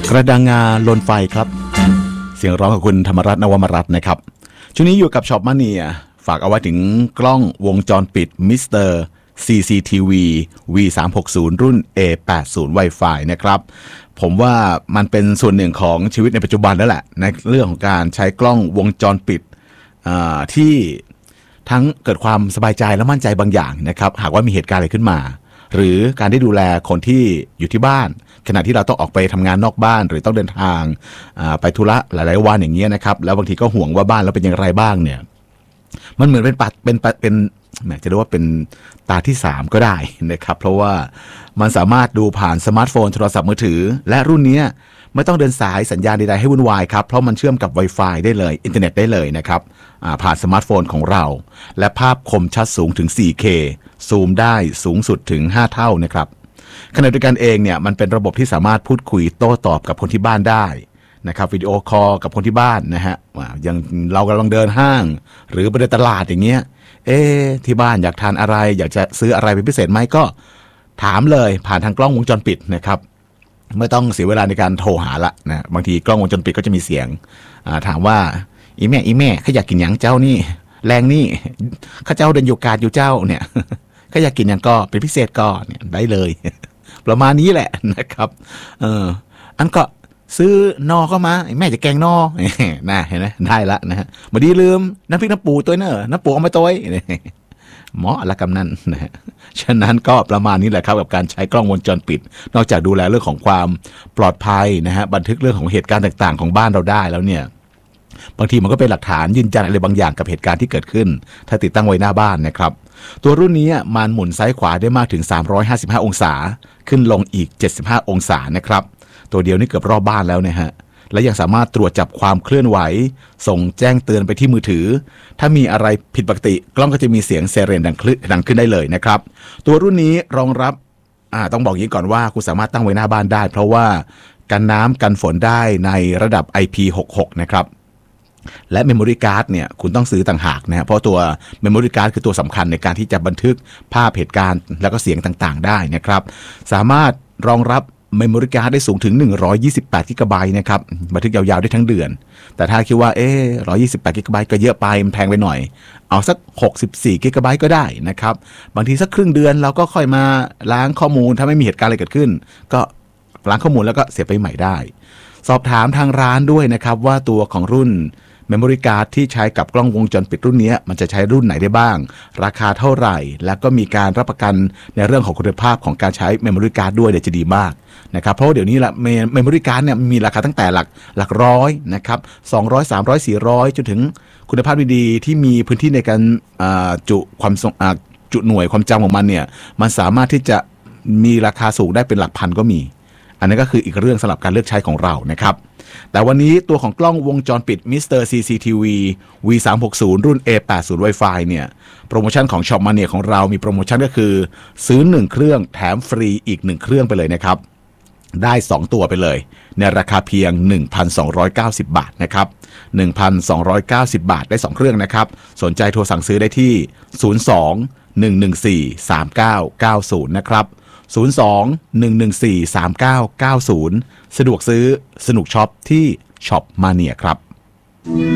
กระดังงาลนไฟครับเสียงร้องของคุณธรรมรัตน์นวมรัตน์นะครับช่วงนี้อยู่กับช็อปมาเนียฝากเอาไว้ถึงกล้องวงจรปิดมิสเตอร์ CCTV V360 รุ่น A80 Wi-Fi นะครับผมว่ามันเป็นส่วนหนึ่งของชีวิตในปัจจุบันแล้วแหละในเรื่องของการใช้กล้องวงจรปิดที่ทั้งเกิดความสบายใจและมั่นใจบางอย่างนะครับหากว่ามีเหตุการณ์อะไรขึ้นมาหรือการได้ดูแลคนที่อยู่ที่บ้านขณะที่เราต้องออกไปทำงานนอกบ้านหรือต้องเดินทางไปธุระหลายๆวันอย่างเงี้ยนะครับแล้วบางทีก็ห่วงว่าบ้านเราเป็นอย่างไรบ้างเนี่ยมันเหมือนเป็นจะเรียกว่าเป็นตาที่3ก็ได้นะครับเพราะว่ามันสามารถดูผ่านสมาร์ทโฟนโทรศัพท์มือถือและรุ่นนี้ไม่ต้องเดินสายสัญญาณใดๆให้วุ่นวายครับเพราะมันเชื่อมกับ Wi-Fi ได้เลยอินเทอร์เน็ตได้เลยนะครับผ่านสมาร์ทโฟนของเราและภาพคมชัดสูงถึง 4K ซูมได้สูงสุดถึง5เท่านะครับขณะเดียวกันเองเนี่ยมันเป็นระบบที่สามารถพูดคุยโต้ตอบกับคนที่บ้านได้นะครับวิดีโอคอลกับคนที่บ้านนะฮะอย่างเรากำลังเดินห้างหรือไปเดินตลาดอย่างเงี้ยที่บ้านอยากทานอะไรอยากจะซื้ออะไรเป็นพิเศษไหมก็ถามเลยผ่านทางกล้องวงจรปิดนะครับไม่ต้องเสียเวลาในการโทรหาละนะบางทีกล้องวงจรปิดก็จะมีเสียงถามว่าอีแม่เขาอยากกินหยังเจ้านี่แรงนี่ข้าเจ้าเดินอยู่กาดอยู่เจ้าเนี่ยเขาอยากกินหยังก็เป็นพิเศษก็เนี่ยได้เลยประมาณนี้แหละนะครับอันก็ซื้อนอเข้ามาแม่จะแกงนอน่ะเห็นไหมได้ละนะฮะมาดีลืมน้ำพริกน้ำปูตัวเนอะน้ำปูเอามาตัวหมอละกำนั่นนะฮะฉะนั้นก็ประมาณนี้แหละครับกับการใช้กล้องวงจรปิดนอกจากดูแลเรื่องของความปลอดภัยนะฮะบันทึกเรื่องของเหตุการณ์ต่างๆของบ้านเราได้แล้วเนี่ยบางทีมันก็เป็นหลักฐานยืนยันอะไรบางอย่างกับเหตุการณ์ที่เกิดขึ้นถ้าติดตั้งไว้หน้าบ้านนะครับตัวรุ่นนี้มันหมุนซ้ายขวาได้มากถึง355องศาขึ้นลงอีก75องศานะครับตัวเดียวนี่เกือบรอบบ้านแล้วนะฮะและยังสามารถตรวจจับความเคลื่อนไหวส่งแจ้งเตือนไปที่มือถือถ้ามีอะไรผิดปกติกล้องก็จะมีเสียงไซเรนดังขึ้นได้เลยนะครับตัวรุ่นนี้รองรับต้องบอกอย่างนี้ก่อนว่าคุณสามารถตั้งไว้หน้าบ้านได้เพราะว่ากันน้ำกันฝนได้ในระดับ IP66 นะครับและ Memory Card เนี่ยคุณต้องซื้อต่างหากนะเพราะตัว Memory Card คือตัวสำคัญในการที่จะบันทึกภาพเหตุการณ์แล้วก็เสียงต่างๆได้นะครับสามารถรองรับMemory Card ได้สูงถึง128 GB นะครับบันทึกยาวๆได้ทั้งเดือนแต่ถ้าคิดว่า128 GB ก็เยอะไปมันแพงไปหน่อยเอาสัก64 GB ก็ได้นะครับบางทีสักครึ่งเดือนเราก็ค่อยมาล้างข้อมูลถ้าไม่มีเหตุการณ์อะไรเกิดขึ้นก็ล้างข้อมูลแล้วก็เสียไปใหม่ได้สอบถามทางร้านด้วยนะครับว่าตัวของรุ่นMemory Card ที่ใช้กับกล้องวงจรปิดรุ่นนี้มันจะใช้รุ่นไหนได้บ้างราคาเท่าไหร่แล้วก็มีการรับประกันในเรื่องของคุณภาพของการใช้ Memory Card ด้วยจะดีมากนะครับเพราะเดี๋ยวนี้ละ Memory Card เนี่ยมีราคาตั้งแต่หลักร้อยนะครับ200 300 400จนถึงคุณภาพดีๆที่มีพื้นที่ในการจุหน่วยความจำของมันเนี่ยมันสามารถที่จะมีราคาสูงได้เป็นหลักพันก็มีอันนี้ก็คืออีกเรื่องสำหรับการเลือกใช้ของเรานะครับแต่วันนี้ตัวของกล้องวงจรปิด Mr. CCTV V360 รุ่น A80 Wi-Fi เนี่ยโปรโมชั่นของ Shop Mania ของเรามีโปรโมชั่นก็คือซื้อ1เครื่องแถมฟรีอีก1เครื่องไปเลยนะครับได้2ตัวไปเลยในราคาเพียง 1,290 บาทนะครับ 1,290 บาทได้2เครื่องนะครับสนใจโทรสั่งซื้อได้ที่02 114 3990นะครับ02-114-3990 สะดวกซื้อสนุกช็อปที่ช็อปมาเนียครับ